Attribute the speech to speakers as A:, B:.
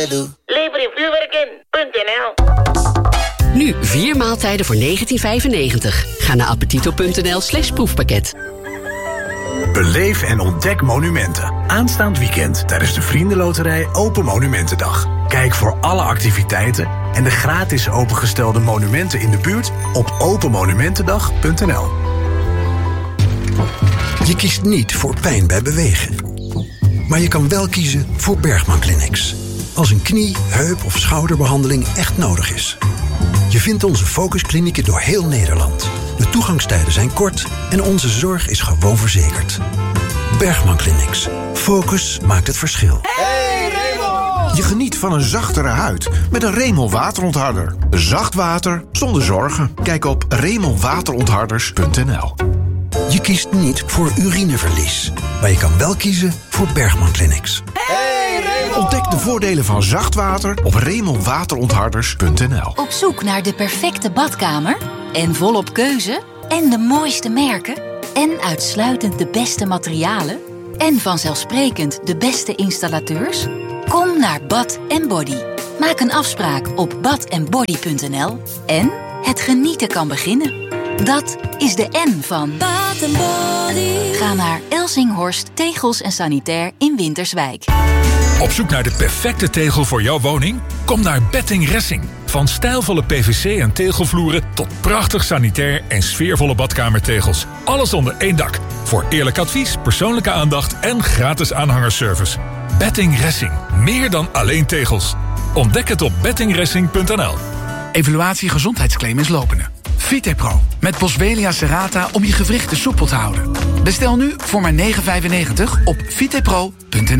A: Lever je vuurwerk in.nl.
B: Nu 4 maaltijden voor €19,95. Ga naar appetito.nl/proefpakket.
C: Beleef en ontdek monumenten. Aanstaand weekend tijdens de Vriendenloterij Open Monumentendag. Kijk voor alle activiteiten en de gratis opengestelde monumenten in de buurt op openmonumentendag.nl.
D: Je kiest niet voor pijn bij bewegen. Maar je kan wel kiezen voor Bergman Clinics. Als een knie, heup of schouderbehandeling echt nodig is. Je vindt onze focusklinieken door heel Nederland. De toegangstijden zijn kort en onze zorg is gewoon verzekerd. Bergman Clinics. Focus maakt het verschil.
E: Hey Remel! Je geniet van een zachtere huid met een Remel waterontharder. Zacht water zonder zorgen. Kijk op remelwaterontharders.nl.
D: Je kiest niet voor urineverlies. Maar je kan wel kiezen voor Bergman Clinics.
E: Ontdek de voordelen van zacht water op remelwaterontharders.nl.
F: Op zoek naar de perfecte badkamer? En volop keuze? En de mooiste merken? En uitsluitend de beste materialen? En vanzelfsprekend de beste installateurs? Kom naar Bath & Body. Maak een afspraak op bathandbody.nl. En het genieten kan beginnen. Dat is de N van Bath & Body. Ga naar Elsinghorst Tegels en Sanitair in Winterswijk.
G: Op zoek naar de perfecte tegel voor jouw woning? Kom naar Betting Ressing. Van stijlvolle PVC en tegelvloeren tot prachtig sanitair en sfeervolle badkamertegels. Alles onder één dak. Voor eerlijk advies, persoonlijke aandacht en gratis aanhangerservice. Betting Ressing. Meer dan alleen tegels. Ontdek het op bettingressing.nl.
H: Evaluatie gezondheidsclaim is lopende. Vitepro met Boswellia serrata om je gewrichten soepel te houden. Bestel nu voor maar €9,95 op vitepro.nl.